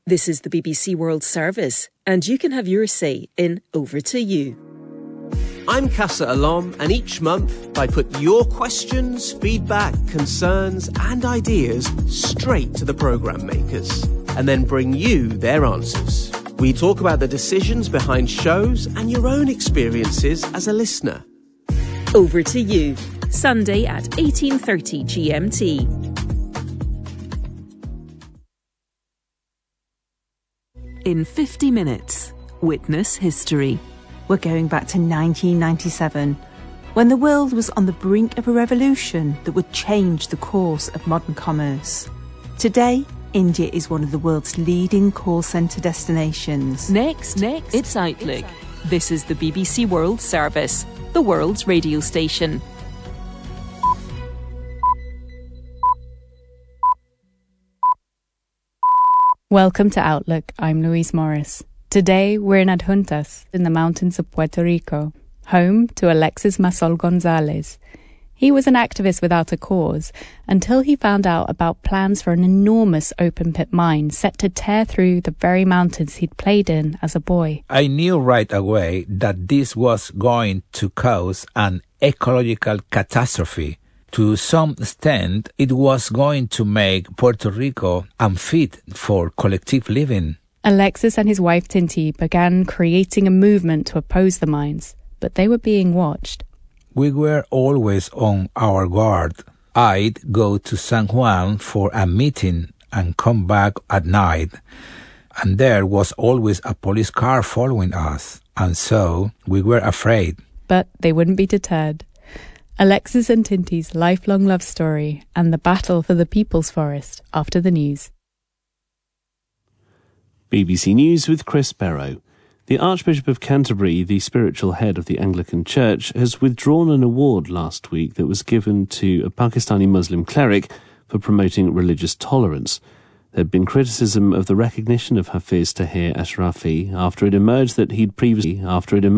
This is the BBC World Service, and you can have your say in Over to You. I'm Casa Alom, and each month I put your questions, feedback, concerns and ideas straight to the programme makers, and then bring you their answers. We talk about the decisions behind shows and your own experiences as a listener. Over to You, Sunday at 18:30 GMT. In 50 minutes, witness history. We're going back to 1997, when the world was on the brink of a revolution that would change the course of modern commerce. Today, India is one of the world's leading call centre destinations. Next, it's Outlook. This is the BBC World Service, the world's radio station. Welcome to Outlook. I'm Louise Morris. Today we're in Adjuntas, in the mountains of Puerto Rico, home to Alexis Masol Gonzalez. He was an activist without a cause until he found out about plans for an enormous open-pit mine set to tear through the very mountains he'd played in as a boy. I knew right away that this was going to cause an ecological catastrophe. To some extent, it was going to make Puerto Rico unfit for collective living. Alexis and his wife Tinti began creating a movement to oppose the mines, but they were being watched. We were always on our guard. I'd go to San Juan for a meeting and come back at night, and there was always a police car following us, and so we were afraid. But they wouldn't be deterred. Alexis and Tinti's lifelong love story and the battle for the People's Forest after the news. BBC News with Chris Barrow. The Archbishop of Canterbury, the spiritual head of the Anglican Church, has withdrawn an award last week that was given to a Pakistani Muslim cleric for promoting religious tolerance. There had been criticism of the recognition of Hafiz Tahir Ashrafi after it emerged that he'd previously